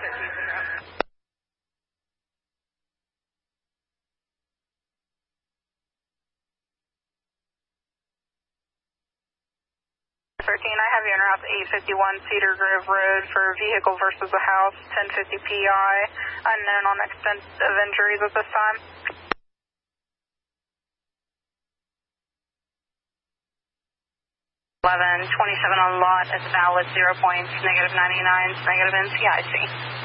I have you en route to 851 Cedar Grove Road for vehicle versus a house, 1050 PI, unknown on extent of injuries at this time. 1127 on lot is valid, 0 points, -99, negative NCIC.